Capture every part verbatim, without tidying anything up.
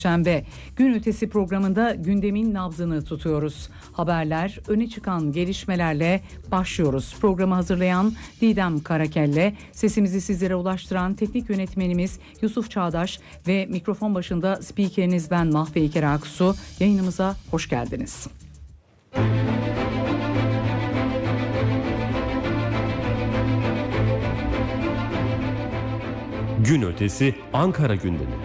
Perşembe gün ötesi programında gündemin nabzını tutuyoruz. Haberler, öne çıkan gelişmelerle başlıyoruz. Programı hazırlayan Didem Karakelle, sesimizi sizlere ulaştıran teknik yönetmenimiz Yusuf Çağdaş ve mikrofon başında spikeriniz ben Mahve İker Aksu. Yayınımıza hoş geldiniz. Gün ötesi Ankara gündemi.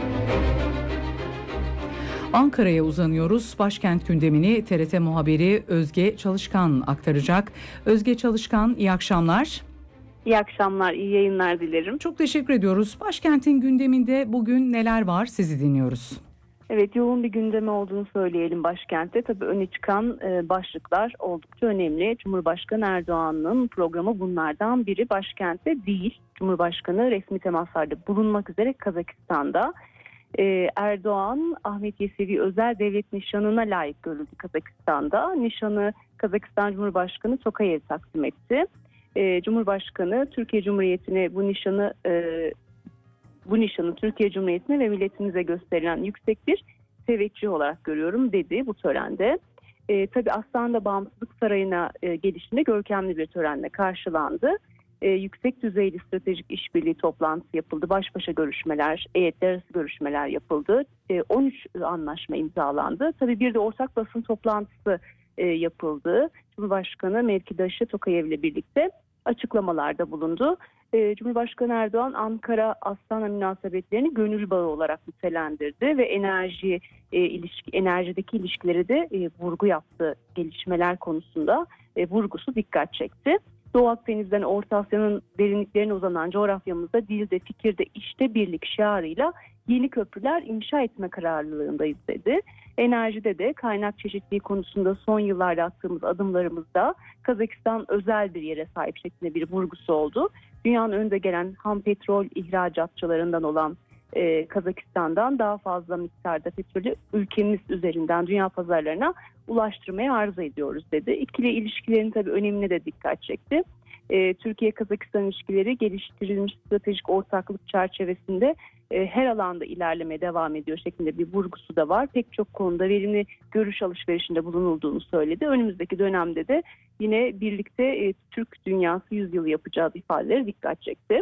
Ankara'ya uzanıyoruz. Başkent gündemini T R T muhabiri Özge Çalışkan aktaracak. Özge Çalışkan, iyi akşamlar. İyi akşamlar, iyi yayınlar dilerim. Çok teşekkür ediyoruz. Başkentin gündeminde bugün neler var? Sizi dinliyoruz. Evet, yoğun bir gündemi olduğunu söyleyelim başkentte. Tabii öne çıkan e, başlıklar oldukça önemli. Cumhurbaşkanı Erdoğan'ın programı bunlardan biri. Başkentte değil, Cumhurbaşkanı resmi temaslarda bulunmak üzere Kazakistan'da. Ee, Erdoğan, Ahmet Yesevi özel devlet nişanına layık görüldü Kazakistan'da. Nişanı Kazakistan Cumhurbaşkanı Tokayev takdim etti. Ee, Cumhurbaşkanı Türkiye Cumhuriyeti'ne bu nişanı e, bu nişanı Türkiye Cumhuriyeti'ne ve milletimize gösterilen yüksek bir teveccüh olarak görüyorum dedi bu törende. Ee, tabii Aslan'da Bağımsızlık Sarayı'na e, gelişinde görkemli bir törenle karşılandı. E, yüksek düzeyli stratejik işbirliği toplantısı yapıldı. Baş başa görüşmeler, heyetler arası görüşmeler yapıldı. E, on üç anlaşma imzalandı. Tabii bir de ortak basın toplantısı e, yapıldı. Cumhurbaşkanı mevkidaşı Tokayev ile birlikte açıklamalarda bulundu. E, Cumhurbaşkanı Erdoğan Ankara-Astana münasebetlerini gönül bağı olarak nitelendirdi ve enerji e, ilişki enerjideki ilişkileri de e, vurgu yaptı. Gelişmeler konusunda e, vurgusu dikkat çekti. Doğu Akdeniz'den Orta Asya'nın derinliklerine uzanan coğrafyamızda dilde, fikirde, işte birlik şiarıyla yeni köprüler inşa etme kararlılığındayız dedi. Enerjide de kaynak çeşitliliği konusunda son yıllarda attığımız adımlarımızda Kazakistan özel bir yere sahip şeklinde bir vurgusu oldu. Dünyanın önde gelen ham petrol ihracatçılarından olan e, Kazakistan'dan daha fazla miktarda petrolü ülkemiz üzerinden dünya pazarlarına ulaştırmaya arzu ediyoruz dedi. İkili ilişkilerin tabii önemine de dikkat çekti. E, Türkiye-Kazakistan ilişkileri geliştirilmiş stratejik ortaklık çerçevesinde e, her alanda ilerlemeye devam ediyor şeklinde bir vurgusu da var. Pek çok konuda verimli görüş alışverişinde bulunulduğunu söyledi. Önümüzdeki dönemde de yine birlikte e, Türk dünyası yüzyılı yapacağız ifadeleri dikkat çekti.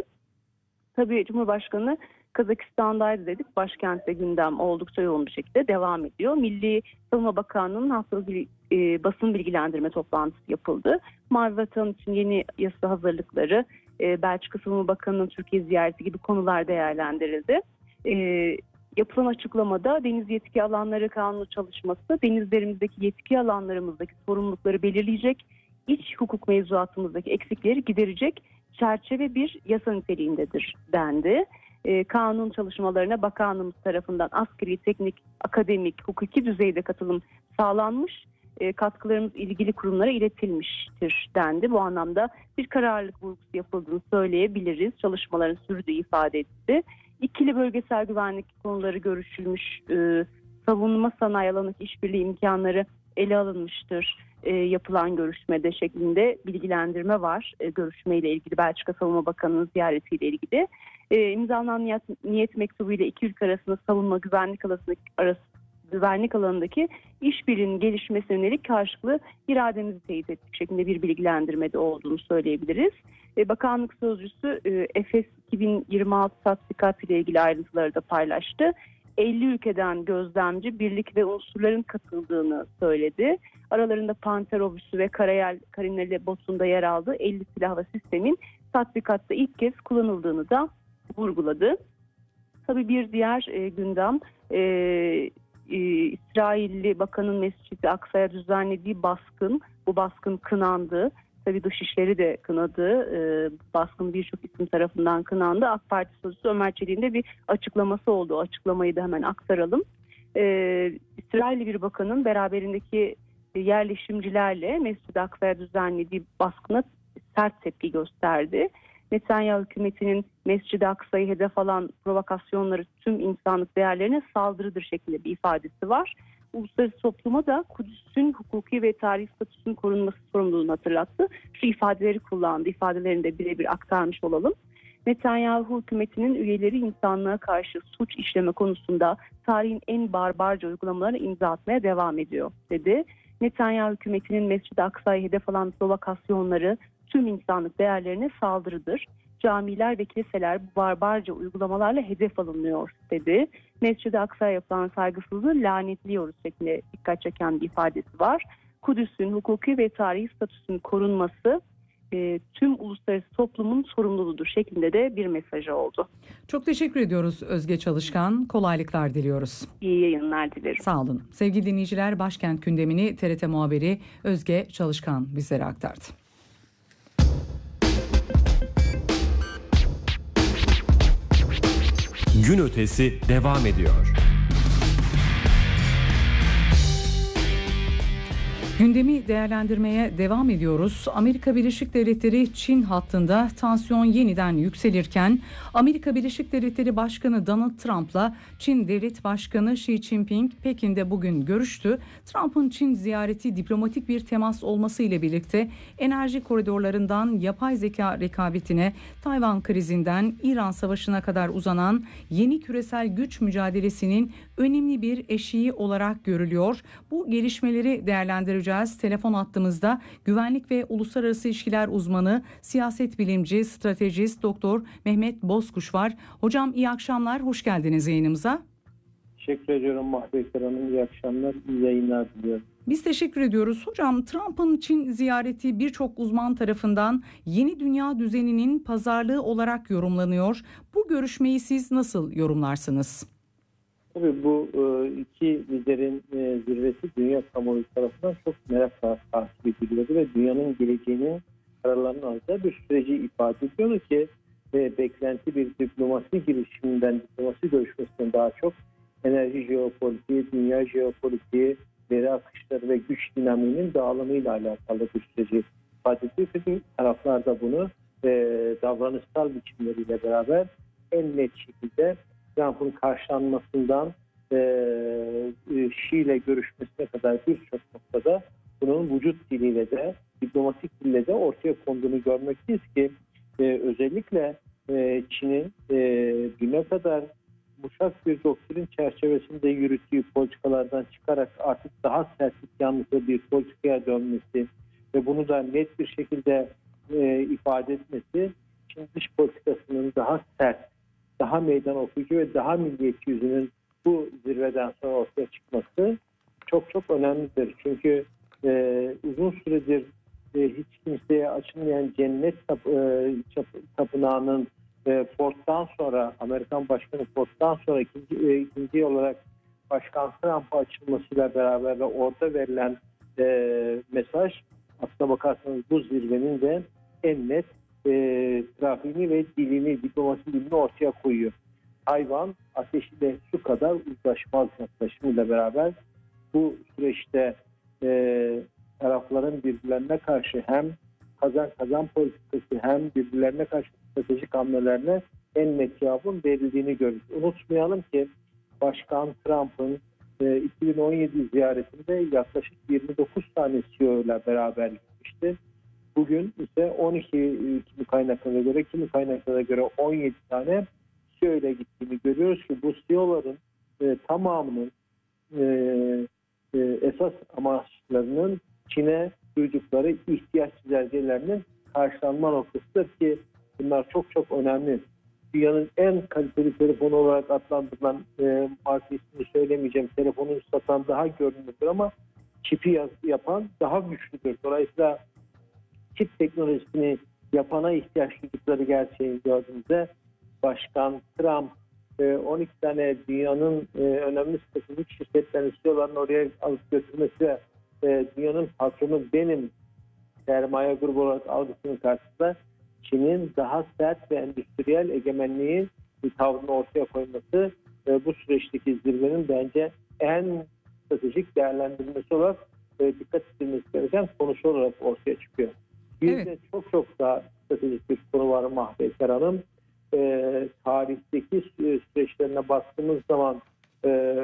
Tabii Cumhurbaşkanı Kazakistan'daydı dedik. Başkentte gündem oldukça yoğun bir şekilde devam ediyor. Milli Savunma Bakanlığı'nın haftalık e, basın bilgilendirme toplantısı yapıldı. Mavi Vatan için yeni yasa hazırlıkları, e, Belçika Savunma Bakanı'nın Türkiye ziyareti gibi konular değerlendirildi. E, yapılan açıklamada deniz yetki alanları kanunu çalışması, denizlerimizdeki yetki alanlarımızdaki sorumlulukları belirleyecek, iç hukuk mevzuatımızdaki eksikleri giderecek çerçeve bir yasa niteliğindedir dendi. E, kanun çalışmalarına bakanlığımız tarafından askeri, teknik, akademik, hukuki düzeyde katılım sağlanmış, e, katkılarımız ilgili kurumlara iletilmiştir dendi. Bu anlamda bir kararlılık vurgusu yapıldığını söyleyebiliriz. Çalışmaların sürdüğü ifade edildi. İkili bölgesel güvenlik konuları görüşülmüş, e, savunma sanayi alanındaki işbirliği imkanları ele alınmıştır. E, yapılan görüşmede şeklinde bilgilendirme var. E, görüşmeyle ilgili Belçika Savunma Bakanı'nın ziyaretiyle ilgili. E, imzalanan niyet, niyet mektubu ile iki ülke arasında savunma güvenlik alanındaki, arası, güvenlik alanındaki işbirliğinin gelişmesine yönelik karşılıklı irademizi teyit ettik şeklinde bir bilgilendirmede olduğunu söyleyebiliriz. E, Bakanlık Sözcüsü e, Efes iki bin yirmi altı tatbikat ile ilgili ayrıntıları da paylaştı. elli ülkeden gözlemci, birlik ve unsurların katıldığını söyledi. Aralarında Panter obüsü ve Karayel Karineli botunda yer aldığı elli silah ve sistemin tatbikatta ilk kez kullanıldığını da vurguladı. Tabii bir diğer e, gündem e, e, İsrailli Bakanın Mescid-i Aksa'ya düzenlediği baskın. Bu baskın kınandı. Tabii Dışişleri de kınadı. E, baskın birçok isim tarafından kınandı. AK Parti Sözcüsü Ömer Çelik'in de bir açıklaması oldu. O açıklamayı da hemen aktaralım. E, İsrailli bir bakanın beraberindeki yerleşimcilerle Mescid-i Aksa'ya düzenlediği baskına sert tepki gösterdi. Netanyahu hükümetinin Mescid-i Aksa'yı hedef alan provokasyonları tüm insanlık değerlerine saldırıdır şeklinde bir ifadesi var. Uluslararası topluma da Kudüs'ün hukuki ve tarihi statüsünün korunması sorumluluğunu hatırlattı. Şu ifadeleri kullandı. İfadelerini de birebir aktarmış olalım. Netanyahu hükümetinin üyeleri insanlığa karşı suç işleme konusunda tarihin en barbarca uygulamalarına imza atmaya devam ediyor dedi. Netanyahu hükümetinin Mescid-i Aksa'yı hedef alan provokasyonları tüm insanlık değerlerine saldırıdır. Camiler ve kiliseler bu barbarca uygulamalarla hedef alınıyor dedi. Mescid-i Aksa'ya yapılan saygısızlığı lanetliyoruz şeklinde dikkat çeken bir ifadesi var. Kudüs'ün hukuki ve tarihi statüsünün korunması e, tüm uluslararası toplumun sorumluluğudur şeklinde de bir mesajı oldu. Çok teşekkür ediyoruz Özge Çalışkan. Kolaylıklar diliyoruz. İyi yayınlar dilerim. Sağ olun. Sevgili dinleyiciler, başkent gündemini T R T muhabiri Özge Çalışkan bizlere aktardı. Gün ötesi devam ediyor. Gündemi değerlendirmeye devam ediyoruz. Amerika Birleşik Devletleri Çin hattında tansiyon yeniden yükselirken Amerika Birleşik Devletleri Başkanı Donald Trump'la Çin Devlet Başkanı Xi Jinping Pekin'de bugün görüştü. Trump'ın Çin ziyareti diplomatik bir temas olması ile birlikte enerji koridorlarından yapay zeka rekabetine, Tayvan krizinden İran savaşına kadar uzanan yeni küresel güç mücadelesinin önemli bir eşiği olarak görülüyor. Bu gelişmeleri değerlendireceğiz. Telefon hattımızda güvenlik ve uluslararası ilişkiler uzmanı, siyaset bilimci, stratejist Doktor Mehmet Bozkuş var. Hocam iyi akşamlar, hoş geldiniz yayınımıza. Teşekkür ediyorum Mahvet Hanım. İyi akşamlar, iyi yayınlar diliyorum. Biz teşekkür ediyoruz. Hocam, Trump'ın Çin ziyareti birçok uzman tarafından yeni dünya düzeninin pazarlığı olarak yorumlanıyor. Bu görüşmeyi siz nasıl yorumlarsınız? Tabii bu iki liderin zirvesi dünya kamuoyu tarafından çok merakla takip ediliyordu ve dünyanın geleceğinin kararlarının alacağı bir süreci ifade ediyordu ki ve beklenti bir diplomasi girişiminden, diplomasi görüşmesinden daha çok enerji jeopolitiği, dünya jeopolitiği, veri akışları ve güç dinamiğinin dağılımıyla alakalı bir süreci ifade ediyor. Çünkü taraflar da bunu e, davranışsal biçimleriyle beraber en net şekilde Trump'ın karşılanmasından e, Xi ile görüşmesine kadar birçok noktada bunun vücut diliyle de diplomatik dille de ortaya konduğunu görmekteyiz ki e, özellikle e, Çin'in e, düne kadar yumuşak bir doktrin çerçevesinde yürüttüğü politikalardan çıkarak artık daha sertlik yanlısı bir politikaya dönmesi ve bunu da net bir şekilde e, ifade etmesi Çin dış politikasının daha sert, daha meydan okuyucu ve daha milliyetçi yüzünün bu zirveden sonra ortaya çıkması çok çok önemlidir. Çünkü e, uzun süredir e, hiç kimseye açılmayan cennet tap, e, çap, tapınağının e, Ford'dan sonra, Amerikan Başkanı Ford'dan sonra ikinci, e, ikinci olarak Başkan Trump'a açılmasıyla beraber ve orada verilen e, mesaj, aslına bakarsanız bu zirvenin de en net e, trafiğini ve dilini, diplomasi dilini ortaya koyuyor. Tayvan ateşiyle su kadar uzlaşmaz yaklaşımıyla beraber bu süreçte e, tarafların birbirlerine karşı hem kazan kazan politikası hem birbirlerine karşı stratejik hamlelerine en net cevabın verildiğini görürüz. Unutmayalım ki Başkan Trump'ın e, iki bin on yedi ziyaretinde yaklaşık yirmi dokuz tane C E O ile beraber gitmişti. Bugün ise on iki kimi kaynaklara göre, kimi kaynaklara göre on yedi tane C E O ile gittiğini görüyoruz ki bu C E O'ların e, tamamının e, e, esas amaçlarının Çin'e duydukları ihtiyaç çizelgelerinin karşılanma noktasıdır ki bunlar çok çok önemli. Dünyanın en kaliteli telefonu olarak adlandırılan e, marka ismini söylemeyeceğim. Telefonu satan daha görünürdür ama çipi yaz, yapan daha güçlüdür. Dolayısıyla çip teknolojisini yapana ihtiyaç duydukları gerçeğini gördüğümüzde Başkan Trump e, on iki tane dünyanın e, önemli stratejik şirketlerini C E O'larını oraya alıp götürmesi ve dünyanın patronu benim sermaye grubu olarak algısının karşısında Çin'in daha sert ve endüstriyel egemenliğin bir tavrını ortaya koyması e, bu süreçteki zirvenin bence en stratejik değerlendirilmesi olarak e, dikkat edilmesi gereken konusu olarak ortaya çıkıyor. Bir Evet. de çok çok daha stratejik bir konu var Mahveter Hanım. E, tarihteki süreçlerine baktığımız zaman e,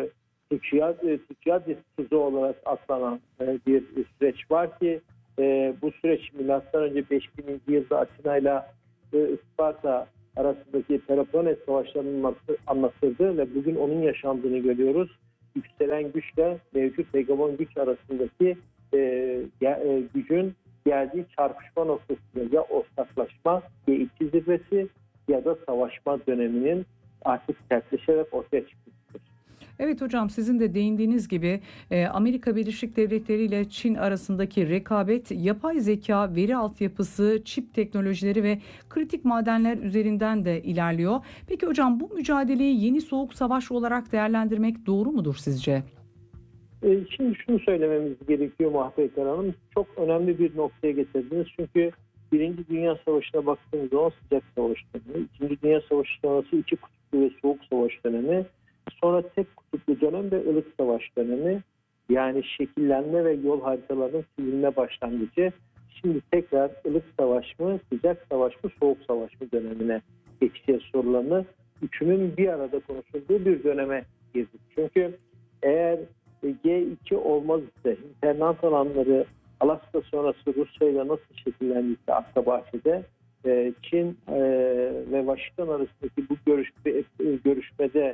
Tüccar tuzu olarak atlanan e, bir süreç var ki e, bu süreç milattan önce beş bininci yılda Atina ile Isparta arasındaki Peloponnes savaşlarının anlatıldığı ve bugün onun yaşandığını görüyoruz. Yükselen güçle mevcut hegemon güç arasındaki e, e, gücün geldiği çarpışma noktasında ya ortaklaşma, ya iki zirvesi ya da savaşma döneminin artık sertleşerek ortaya çıkmıştır. Evet hocam, sizin de değindiğiniz gibi e, Amerika Birleşik Devletleri ile Çin arasındaki rekabet yapay zeka, veri altyapısı, çip teknolojileri ve kritik madenler üzerinden de ilerliyor. Peki hocam, bu mücadeleyi yeni soğuk savaş olarak değerlendirmek doğru mudur sizce? E, şimdi şunu söylememiz gerekiyor Mahpeyker Hanım. Çok önemli bir noktaya getirdiniz. Çünkü Birinci Dünya Savaşı'na baktığımız zaman sıcak savaş dönemi, İkinci Dünya Savaşı sonrası iki kutuplu ve soğuk savaş dönemi, sonra tek kutuplu dönem ve ılık savaş dönemi, yani şekillenme ve yol haritalarının çizilme başlangıcı. Şimdi tekrar ılık savaş mı, sıcak savaş mı, soğuk savaş mı dönemine geçeceğiz sorularını üçünün bir arada konuşulduğu bir döneme girdik. Çünkü eğer G iki olmaz ise internat alanları Alaska sonrası Rusya ile nasıl şekillendiyse Akçabat'ta, Çin ve Washington arasındaki bu görüşme, görüşmede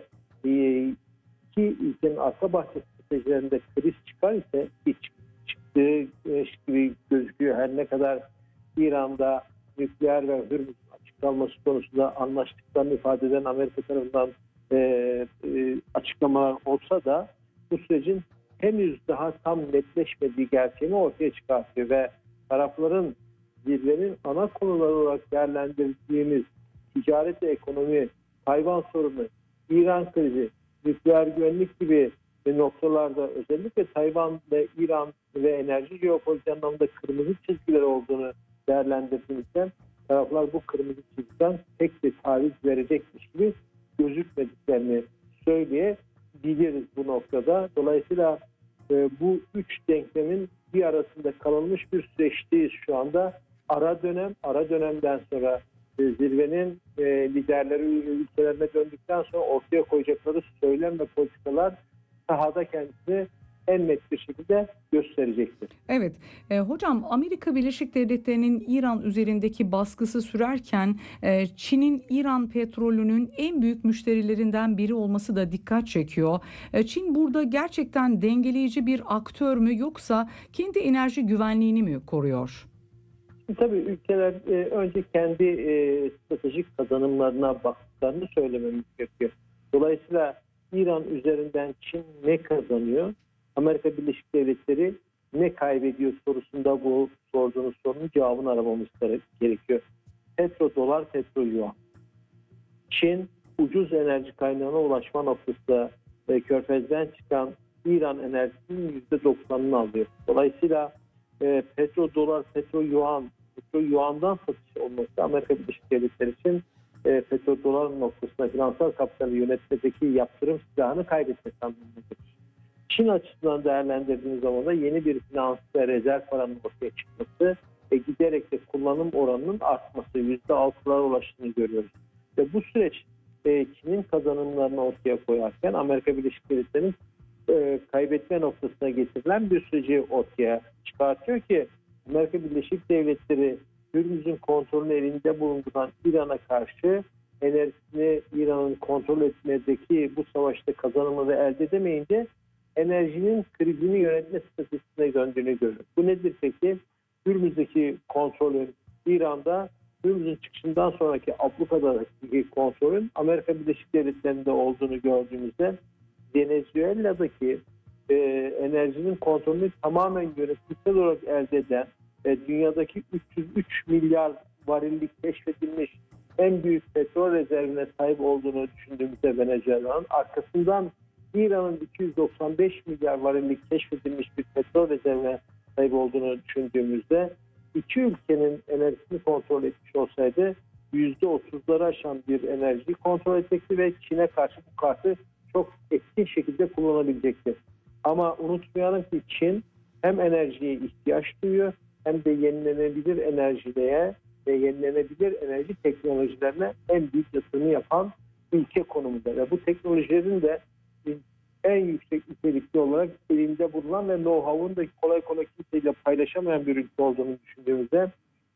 iki ülkenin arka bahçe stratejilerinde kriz çıkar ise, hiç çıktığı gibi gözüküyor. Her ne kadar İran'da nükleer ve Hürmüz açık kalması konusunda anlaştıklarını ifade eden Amerika tarafından e, e, açıklamalar olsa da bu sürecin henüz daha tam netleşmediği gerçeğini ortaya çıkartıyor ve tarafların zirvenin ana konuları olarak değerlendirdiğimiz ticaret ve ekonomi, Tayvan sorunu, İran krizi, nükleer güvenlik gibi noktalarda özellikle Tayvan ve İran ve enerji jeopolitik anlamda kırmızı çizgiler olduğunu değerlendirdiğimizde taraflar bu kırmızı çizgiden pek de taviz verecekmiş gibi gözükmediklerini söyleyebiliriz bu noktada. Dolayısıyla e, bu üç denklemin bir arasında kalınmış bir süreçteyiz şu anda. Ara dönem, ara dönemden sonra e, zirvenin e, liderleri ülkelerine döndükten sonra ortaya koyacakları söylem ve politikalar sahada kendisini en net bir şekilde gösterecektir. Evet. E, hocam, Amerika Birleşik Devletleri'nin İran üzerindeki baskısı sürerken e, Çin'in İran petrolünün en büyük müşterilerinden biri olması da dikkat çekiyor. E, Çin burada gerçekten dengeleyici bir aktör mü, yoksa kendi enerji güvenliğini mi koruyor? Tabii ülkeler e, önce kendi e, stratejik kazanımlarına baktıklarını söylememiz gerekiyor. Dolayısıyla İran üzerinden Çin ne kazanıyor? Amerika Birleşik Devletleri ne kaybediyor sorusunda bu sorduğunuz sorunun cevabını aramamız gerekiyor. Petrodolar, petrol-yuan. Çin ucuz enerji kaynağına ulaşma noktasında e, Körfez'den çıkan İran enerjisinin yüzde doksanını alıyor. Dolayısıyla e, petrodolar, petrol-yuan, petrol-yuandan satış olması Amerika Birleşik Devletleri için e, petrodolar noktasında finansal kapitali yönetmedeki yaptırım silahını kaybetmesi anlamına gelir. Çin açısından değerlendirdiğimiz zaman da yeni bir finans ve rezerv paranın ortaya çıkması ve giderek de kullanım oranının artması, yüzde altılara ulaştığını görüyoruz. Ve bu süreç e, Çin'in kazanımlarını ortaya koyarken Amerika Birleşik Devletleri'nin e, kaybetme noktasına getirilen bir süreci ortaya çıkartıyor ki Amerika Birleşik Devletleri Hürmüz'ün kontrolünü elinde bulunduran İran'a karşı enerjisini İran'ın kontrol etmedeki bu savaşta kazanımını elde edemeyince enerjinin krizini yönetme stratejisine döndüğünü görüyoruz. Bu nedir peki? Hürmüz'deki kontrolün İran'da, Hürmüz'ün çıkışından sonraki ablukadaki kontrolün Amerika Birleşik Devletleri'nde olduğunu gördüğümüzde Venezuela'daki e, enerjinin kontrolünü tamamen yönetimsel olarak elde eden e, dünyadaki üç yüz üç milyar varillik keşfedilmiş en büyük petrol rezervine sahip olduğunu düşündüğümüzde Venezuela'nın arkasından İran'ın iki yüz doksan beş milyar varillik keşfedilmiş bir petrol rezervine sahip olduğunu düşündüğümüzde iki ülkenin enerjisini kontrol etmiş olsaydı yüzde otuzları aşan bir enerjiyi kontrol edecekti ve Çin'e karşı bu kartı çok etkin şekilde kullanabilecekti. Ama unutmayalım ki Çin hem enerjiye ihtiyaç duyuyor hem de yenilenebilir enerjiye ve yenilenebilir enerji teknolojilerine en büyük yatırımı yapan ülke konumunda. Ve bu teknolojilerin de en yüksek nitelikli olarak elinde bulunan ve know-how'un da kolay kolay kimseyle paylaşamayan bir ülke olduğunu düşündüğümüzde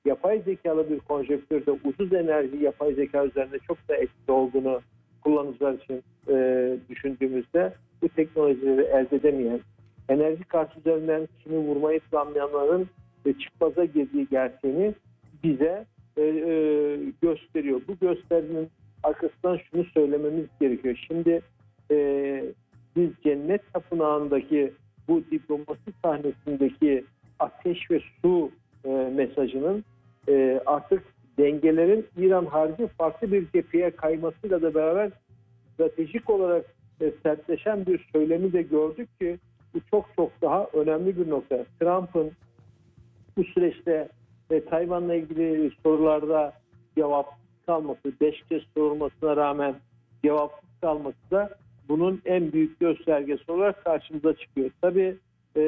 yapay zekalı bir konjektürde ucuz enerji yapay zeka üzerinde çok da etkili olduğunu kullanıcılar için e, düşündüğümüzde bu teknolojileri elde edemeyen, enerji kartı üzerinden kimi vurmayı planlayanların e, çıkmaza girdiği gerçeğini bize e, e, gösteriyor. Bu gösterinin arkasından şunu söylememiz gerekiyor. Şimdi e, biz cennet tapınağındaki bu diplomasi sahnesindeki ateş ve su e, mesajının e, artık dengelerin İran harici farklı bir cepheye kaymasıyla da beraber stratejik olarak e, sertleşen bir söylemi de gördük ki bu çok çok daha önemli bir nokta. Trump'ın bu süreçte e, Tayvan'la ilgili sorularda cevapsız kalması, beş kez sorulmasına rağmen cevapsız kalması da bunun en büyük göstergesi olarak karşımıza çıkıyor. Tabii e,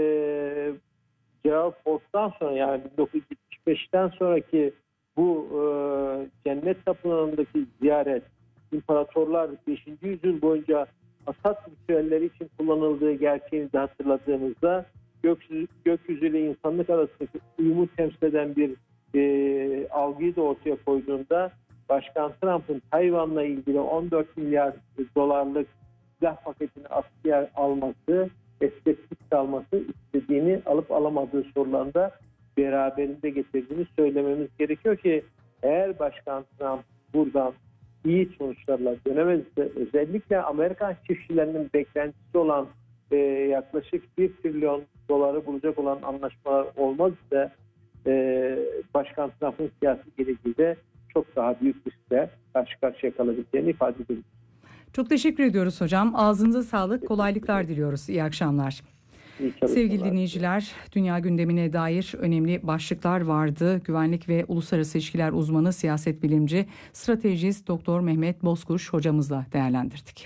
cevap Ford'dan sonra, yani bin dokuz yüz yetmiş beşten sonraki bu e, cennet tapınağındaki ziyaret, imparatorlar beşinci yüzyıl boyunca hasat ritüelleri için kullanıldığı gerçeğini de hatırladığımızda gökyüzü, gökyüzüyle insanlık arasındaki uyumu temsil eden bir e, algıyı da ortaya koyduğunda Başkan Trump'ın Tayvan'la ilgili on dört milyar dolarlık silah paketini askıya alması, estetik kalması, istediğini alıp alamadığı sorularında beraberinde getirdiğini söylememiz gerekiyor ki eğer Başkan Trump buradan iyi sonuçlarla dönemezse, özellikle Amerikan çiftçilerinin beklentisi olan e, yaklaşık bir trilyon doları bulacak olan anlaşmalar olmazsa e, Başkan Trump'ın siyasi geleceği de çok daha büyük riskle karşı karşıya kalabileceğini ifade ediyoruz. Çok teşekkür ediyoruz hocam. Ağzınıza sağlık, kolaylıklar diliyoruz. İyi akşamlar. Sevgili dinleyiciler, dünya gündemine dair önemli başlıklar vardı. Güvenlik ve uluslararası ilişkiler uzmanı, siyaset bilimci, stratejist Doktor Mehmet Bozkuş hocamızla değerlendirdik.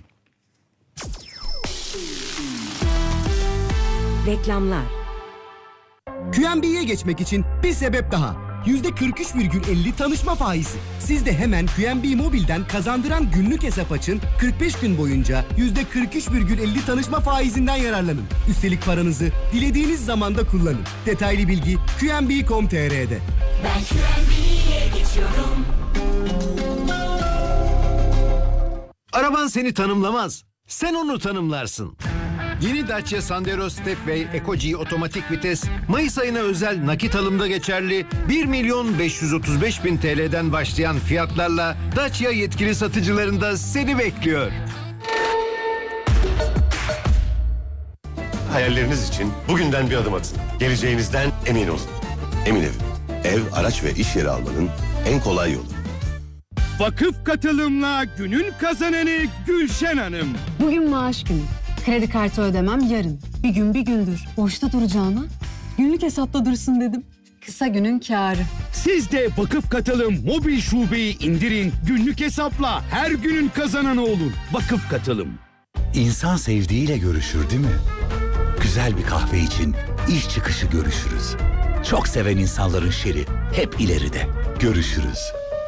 Reklamlar. Q M B'ye geçmek için bir sebep daha. yüzde kırk üç virgül elli tanışma faizi. Siz de hemen Q M B Mobil'den kazandıran günlük hesap açın. kırk beş gün boyunca yüzde kırk üç virgül elli tanışma faizinden yararlanın. Üstelik paranızı dilediğiniz zamanda kullanın. Detaylı bilgi Q M B nokta com nokta t r'de. Ben Q M B'ye geçiyorum. Araban seni tanımlamaz. Sen onu tanımlarsın. Yeni Dacia Sandero Stepway Eco-G otomatik vites Mayıs ayına özel nakit alımda geçerli bir milyon beş yüz otuz beş bin T L'den başlayan fiyatlarla Dacia yetkili satıcılarında seni bekliyor. Hayalleriniz için bugünden bir adım atın. Geleceğinizden emin olun. Emin Ev. Ev, araç ve iş yeri almanın en kolay yolu. Vakıf katılımla günün kazananı Gülşen Hanım. Bugün maaş günü. Kredi kartı ödemem yarın. Bir gün bir gündür. Boşta duracağına günlük hesapta dursun dedim. Kısa günün kârı. Siz de Vakıf Katılım mobil şubeyi indirin. Günlük hesapla her günün kazananı olun. Vakıf Katılım. İnsan sevdiğiyle görüşür değil mi? Güzel bir kahve için iş çıkışı görüşürüz. Çok seven insanların şeri hep ileride. Görüşürüz.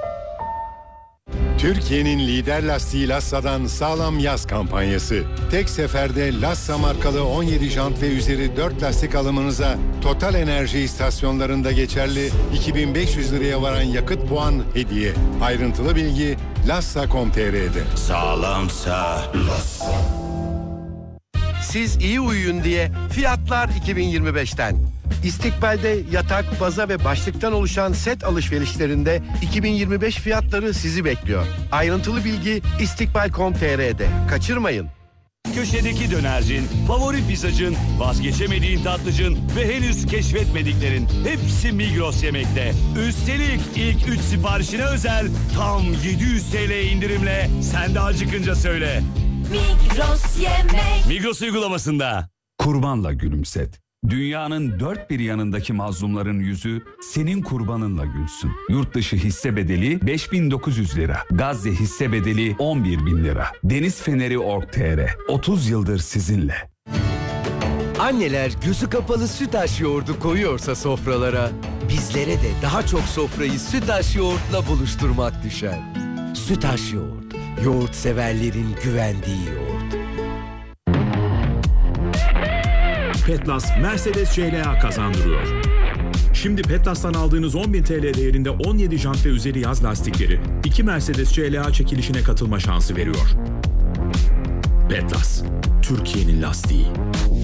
Türkiye'nin lider lastiği Lassa'dan sağlam yaz kampanyası. Tek seferde Lassa markalı on yedi jant ve üzeri dört lastik alımınıza Total Enerji istasyonlarında geçerli iki bin beş yüz liraya varan yakıt puan hediye. Ayrıntılı bilgi lassa nokta com nokta t r'de. Sağlamsa Lassa. Siz iyi uyuyun diye fiyatlar iki bin yirmi beşten. İstikbal'de yatak, baza ve başlıktan oluşan set alışverişlerinde iki bin yirmi beş fiyatları sizi bekliyor. Ayrıntılı bilgi istikbal nokta com nokta t r'de. Kaçırmayın. Köşedeki dönercin, favori pizzacın, vazgeçemediğin tatlıcın ve henüz keşfetmediklerin hepsi Migros Yemek'te. Üstelik ilk üç siparişine özel tam yedi yüz T L indirimle sen de acıkınca söyle. Migros Yemek. Migros uygulamasında. Kurbanla gülümset. Dünyanın dört bir yanındaki mazlumların yüzü senin kurbanınla gülsün. Yurt dışı hisse bedeli beş bin dokuz yüz lira. Gazze hisse bedeli on bir bin lira. Deniz Feneri nokta org nokta t r. otuz yıldır sizinle. Anneler gözü kapalı Sütaş yoğurdu koyuyorsa sofralara, bizlere de daha çok sofrayı Sütaş yoğurtla buluşturmak düşer. Sütaş yoğurt, yoğurt severlerin güvendiği yoğurt. Petlas Mercedes C L A kazandırıyor. Şimdi Petlas'tan aldığınız on bin T L değerinde on yedi jant ve üzeri yaz lastikleri iki Mercedes C L A çekilişine katılma şansı veriyor. Petlas, Türkiye'nin lastiği.